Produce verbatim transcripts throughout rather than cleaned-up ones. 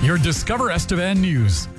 your Discover Estevan news.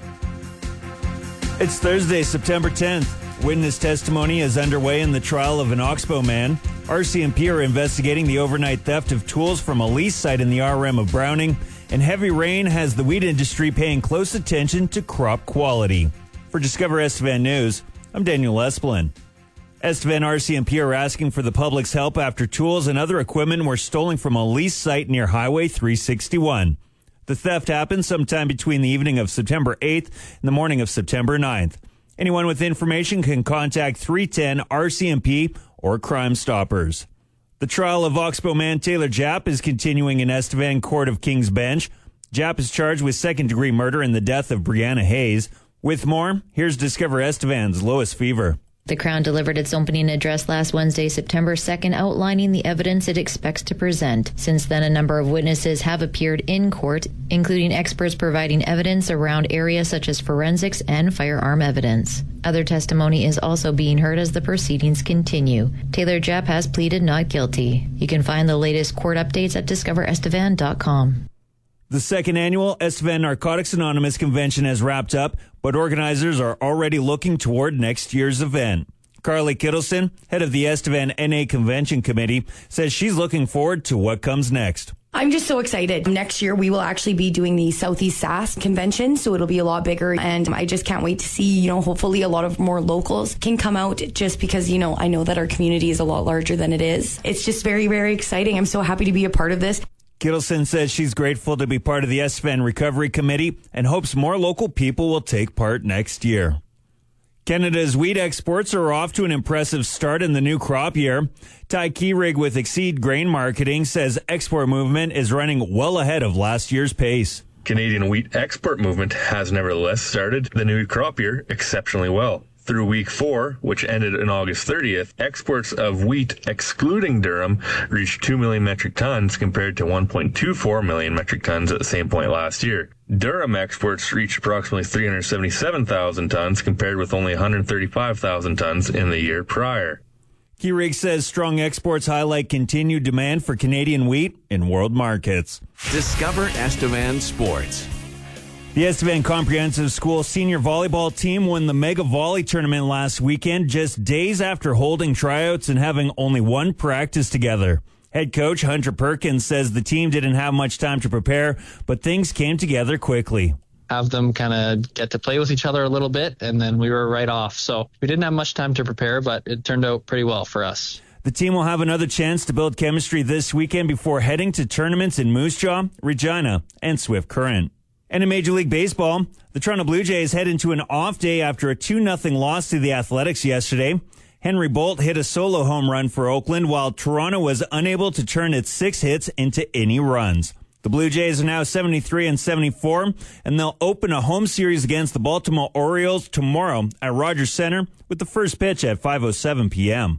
It's Thursday, September tenth. Witness testimony is underway in the trial of an Oxbow man. R C M P are investigating the overnight theft of tools from a lease site in the R M of Browning. And heavy rain has the wheat industry paying close attention to crop quality. For Discover Estevan News, I'm Daniel Esplin. Estevan R C M P are asking for the public's help after tools and other equipment were stolen from a lease site near Highway three sixty-one. The theft happened sometime between the evening of September eighth and the morning of September ninth. Anyone with information can contact three ten R C M P or Crime Stoppers. The trial of Oxbow man Taylor Japp is continuing in Estevan Court of King's Bench. Japp is charged with second-degree murder in the death of Brianna Hayes. With more, here's Discover Estevan's Lois Fever. The Crown delivered its opening address last Wednesday, September second, outlining the evidence it expects to present. Since then, a number of witnesses have appeared in court, including experts providing evidence around areas such as forensics and firearm evidence. Other testimony is also being heard as the proceedings continue. Taylor Japp has pleaded not guilty. You can find the latest court updates at discover estevan dot com. The second annual Estevan Narcotics Anonymous Convention has wrapped up, but organizers are already looking toward next year's event. Carly Kittleson, head of the Estevan N A Convention Committee, says she's looking forward to what comes next. I'm just so excited. Next year, we will actually be doing the Southeast S A S convention, so it'll be a lot bigger. And I just can't wait to see, you know, hopefully a lot of more locals can come out just because, you know, I know that our community is a lot larger than it is. It's just very, very exciting. I'm so happy to be a part of this. Kittleson says she's grateful to be part of the Estevan Recovery Committee and hopes more local people will take part next year. Canada's wheat exports are off to an impressive start in the new crop year. Ty Keyrig with Exceed Grain Marketing says export movement is running well ahead of last year's pace. Canadian wheat export movement has nevertheless started the new crop year exceptionally well. Through week four, which ended on August thirtieth, exports of wheat excluding durum reached two million metric tons compared to one point two four million metric tons at the same point last year. Durum exports reached approximately three hundred seventy-seven thousand tons compared with only one hundred thirty-five thousand tons in the year prior. Keyrig says strong exports highlight continued demand for Canadian wheat in world markets. Discover Estevan Sports. The Estevan Comprehensive School senior volleyball team won the Mega Volley tournament last weekend, just days after holding tryouts and having only one practice together. Head coach Hunter Perkins says the team didn't have much time to prepare, but things came together quickly. Have them kind of get to play with each other a little bit, and then we were right off. So we didn't have much time to prepare, but it turned out pretty well for us. The team will have another chance to build chemistry this weekend before heading to tournaments in Moose Jaw, Regina, and Swift Current. And in Major League Baseball, the Toronto Blue Jays head into an off day after a two nothing loss to the Athletics yesterday. Henry Bolt hit a solo home run for Oakland, while Toronto was unable to turn its six hits into any runs. The Blue Jays are now seventy-three and seventy-four, and they'll open a home series against the Baltimore Orioles tomorrow at Rogers Center with the first pitch at five oh seven p.m.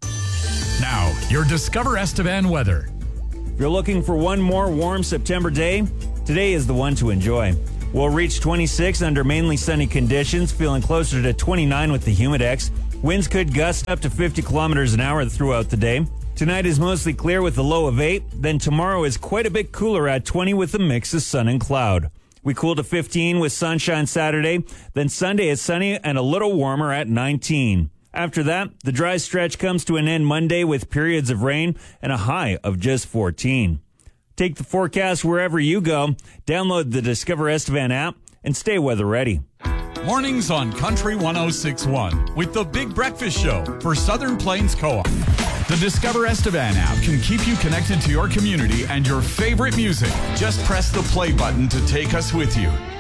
Now, your Discover Estevan weather. If you're looking for one more warm September day, today is the one to enjoy. We'll reach twenty-six under mainly sunny conditions, feeling closer to twenty-nine with the Humidex. Winds could gust up to fifty kilometers an hour throughout the day. Tonight is mostly clear with a low of eight. Then tomorrow is quite a bit cooler at twenty with a mix of sun and cloud. We cool to fifteen with sunshine Saturday. Then Sunday is sunny and a little warmer at nineteen. After that, the dry stretch comes to an end Monday with periods of rain and a high of just fourteen. Take the forecast wherever you go, download the Discover Estevan app, and stay weather ready. Mornings on Country one oh six point one with the Big Breakfast Show for Southern Plains Co-op. The Discover Estevan app can keep you connected to your community and your favorite music. Just press the play button to take us with you.